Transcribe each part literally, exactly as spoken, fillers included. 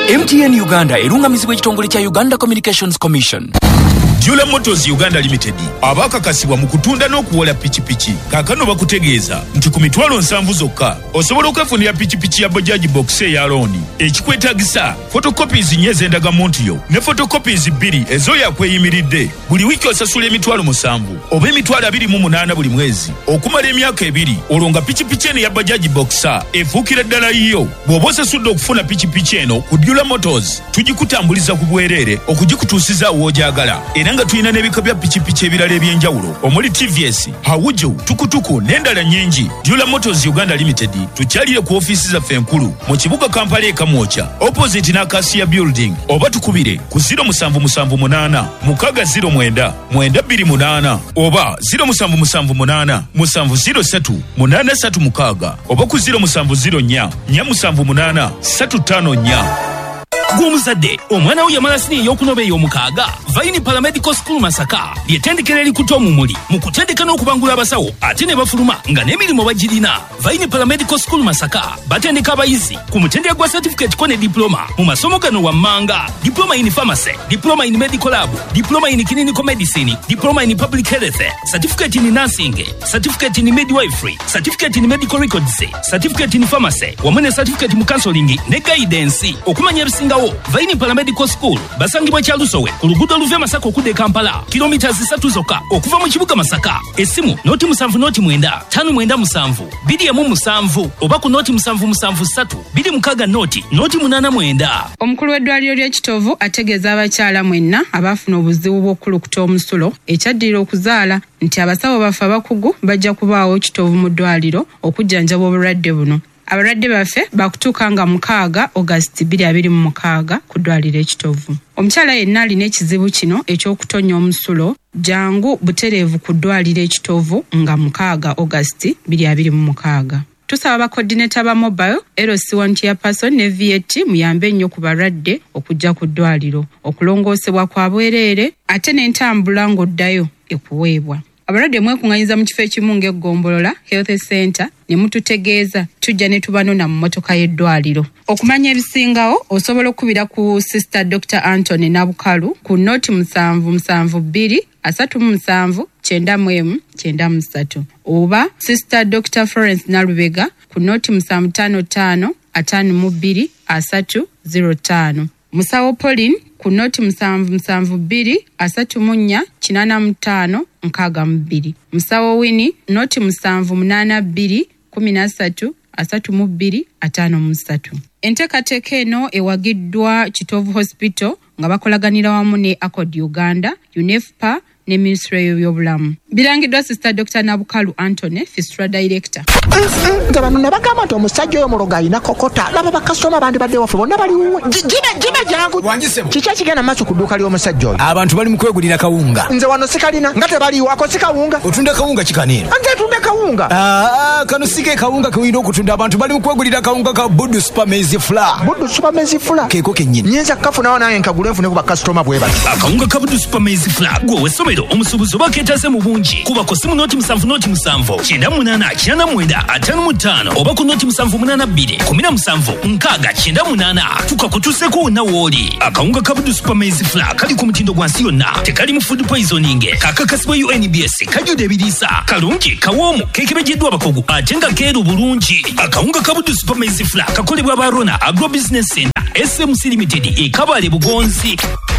M T N Uganda erungamizibwa ekitongole kya Uganda Communications Commission. Jula Motors Uganda Limited abakakasibwa mu kutunda n'okuwola pikipiki kakano bakutegeeza nti ku mitwalo nsanvu zokka osobola okwefunira pikipiki ya Bajaj Box eya looni ekikwetaagisa photocopies nnyo ez'endagamuntu yo ne photocopies bbiri ez'oyakweyimiridde buli wiki osasula emitwalo musanvu oba emitwalo abiri mu munaana buli mwezi okumala emyaka ebiri olwo nga pikipiki eno ya Bajaj Box efuukira ddala yiyo bw'oba osasudde okufuna pikipiki eno ku Jula Motors tugikutambuliza ku bwereere okugikutuusiza w'ogyagala era nga tulina n'ebika bya pikipiki ebirala ebyenjawulo omuli T V S, Hawuju, Tukutuku n'endala nnyingi. Jula Motors Uganda Limited tukyalire ku ofiisi zaffe enkulu mu kibuga Kampala e Kamwocha opposite n'Acacia Building oba tukubire ku zero musanvu musanvu munaana mukaga zero mwenda mwenda bbiri munaana oba zero musanvu musanvu munaana musanvu zero ssatu munaana ssatu mukaaga oba ku zero musanvu zero nnya nnya musanvu munaana ssatu ttaano nnya. Gw'omuzadde omwana wo yamala siniya ey'okunoba ey'omukaaga Vaini Paramedical School Masaka ly'ettendekero erikuta omumuli mu kutendeka n'okubangula abasawo ate ne bafuluma nga n'emirimu bagirina. Vaini Paramedical School Masaka batendeka abayizi ku mutendera gwa certificate ko ne diploma mu masomo gano wammanga: diploma in pharmacy, diploma in medical lab, diploma in clinical medicine, diploma in public health, certificate in nursing, certificate in midwifery, certificate in medical records, certificate in pharmacy wamu ne certificate mu counseling ne guidance. Okumanya ebisinga Vaini Paramedical School basangibwa kya Lusowe ku luguudo oluva Masaka okudda e Kampala kilomita zisatu zokka okuva mu kibuga Masaka. Essimu noti musanvu noti mwenda ttaano mwenda musanvu bbiri emu musanvu oba ku noti musanvu musanvu ssatu bbiri mukaaga noti noti munaana mwenda. Omukulu w'eddwaliro ly'Ekitovu ategeeza abakyala mwenna abaafuna obuzibu bw'okulukuta omusulo ekyaddirira okuzaala nti abasawo baffe abakugu bajja kubaawo Kitovu mu ddwaliro okujjanjaba obulwadde buno. Abalwadde baffe bakutuuka nga mukaaga August bbiri abiri mu mukaaga ku ddwaliro Ekitovu. Omukyala yenna alina ekizibu kino eky'okutonya omusulo jangu butereevu ku ddwaliro Ekitovu nga mukaaga August bbiri abiri mu mukaaga. Tusaba bakodineta ba mobile L C one chairperson ne V A T muyambe nnyo ku balwadde okujja ku ddwaliro okulongoosebwa kwa bwereere ate n'entambula ng'oddayo ekuweebwa. Abalwadde mwekunganyiza mu kifo ekimu ng'eggombolola Health Center ne mututegeeza tujja ne tubanona mu mmotoka y'eddwaliro. Okumanya ebisingawo osobola okubira ku Sister Doctor Anthony Nabukalu ku noti musanvu musanvu bbiri asatu mu musanvu kyenda mu emu kyenda mu ssatu oba Sister Doctor Florence Nalubega ku noti musanvu ttaano ttaano ataano mu bbiri asatu zero ttaano. Musawo Pauline ku noti musanvu musanvu bbiri asatu mu nnya kinaana mu ttaano nkaaga mu bbiri. Musawo Winnie noti musanvu munaana bbiri kumi na ssatu asatu mu bbiri ataano mu ssatu. Enteekateeka eno ewagiddwa Kitovu Hospital nga bakolaganira wamu ne Accord Uganda, UNEFPA ne Ministry y'ebyobulamu. Birangiddwa Sister Doctor Nabukalu Anthony, Fistula Director. Nga bano ne bagamba nti omusajja oyo muloga alina kokota laba bakasitoma bandi badde waffe bonna bali wuwe gina gina jangu kiki ekigenda maaso ku dduuka ly'omusajja oyo. Abantu bali mu kwegulira kawunga. Nze wano sikalina nga tebaliiwako si kawunga. Otunda kawunga kikaniina? Nze tunda kawunga. Ah, kano sike kawunga kewina okutunda. Abantu bali mu kwegulira kawunga ka Buddu Super Maize Flour. Buddu Super Maize Flour keeko kennyini nyinza kafunawo naye nkagule nfune ku bakasitoma bwe bati. Akawunga ka Buddu Super Maize Flour gwe w'essomero omusuubuzi oba keetaase mu bungi kuba ku ssimu noti musanvu noti musanvu kyenda munaana kinaana mwenda ataano mu ttaano oba ku noti musanvu munaana bbiri kumi na musanvu nkaaga kyenda munaana tukakutuuseko wonna w'oli. Akawunga ka Buddu Super Maize Flour kali ku mutindo gwa nsi yonna, tekali mu food poisoning, kakakasibwa U N B S, kajjudde ebiriisa, kalungi, kawoomu, keekebejeddwa abakugu ate nga keeru bulungi. Akawunga ka Buddu Super Maize Flour kakolebwa ba Rona Agro Business Center S M C Limited e Kabale Bugonzi.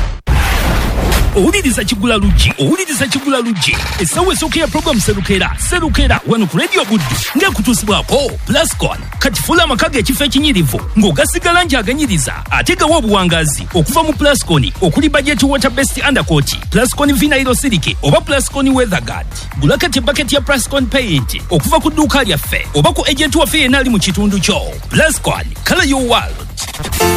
Owuliriza Kigula Luggi, owuliriza Kigula Luggi. Essaawa esooka ya program Serukera, Serukera wano ku Radio Buddu ng'ekutuusibwako Plascon. Kati fuula amaka g'ekifo ekinyirivu ng'ogasigala nti aganyiriza ate gawa obuwangazi okuva mu Plascon okuli budget water based undercoat, Plascon Vinyl Silk oba Plascon Weather Guard. Gula kati bucket ya Plascon Paint okuva ku dduuka lyaffe oba ku agent waffe yenna ali mu kitundu kyo. Plascon, color your world.